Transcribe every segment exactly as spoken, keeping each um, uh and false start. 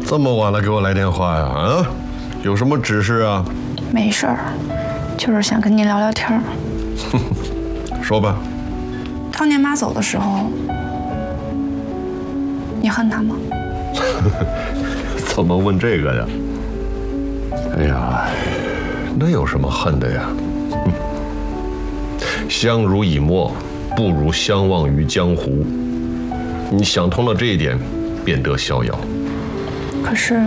这么晚了给我来电话呀？啊，有什么指示啊？ 没事儿，就是想跟您聊聊天儿。 说吧。 当年妈走的时候，你恨她吗？ 怎么问这个呀？哎呀，那有什么恨的呀？嗯、相濡以沫，不如相忘于江湖。你想通了这一点，便得逍遥。 可是，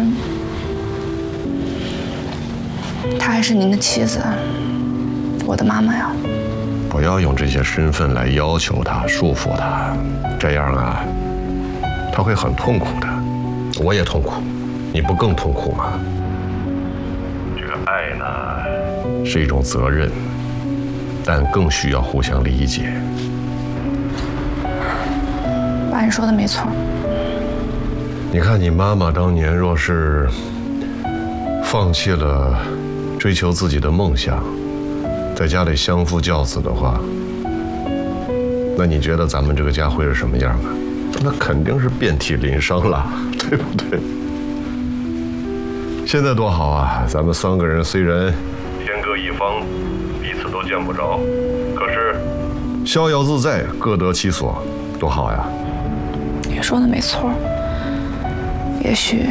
她还是您的妻子，我的妈妈呀。 不要用这些身份来要求她、束缚她，这样啊，她会很痛苦的。我也痛苦，你不更痛苦吗？这个爱呢，是一种责任，但更需要互相理解。 爸，你说的没错。 你看，你妈妈当年若是放弃了追求自己的梦想，在家里相夫教子的话，那你觉得咱们这个家会是什么样啊？那肯定是遍体鳞伤了，对不对？现在多好啊！咱们三个人虽然天各一方，彼此都见不着，可是逍遥自在，各得其所，多好呀！ 你说的没错。也许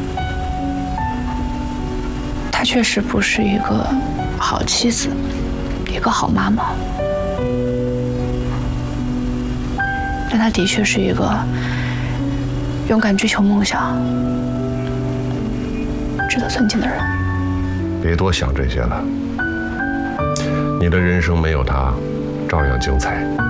她确实不是一个好妻子，一个好妈妈，但她的确是一个勇敢追求梦想、值得尊敬的人。 别多想这些了，你的人生没有她，照样精彩。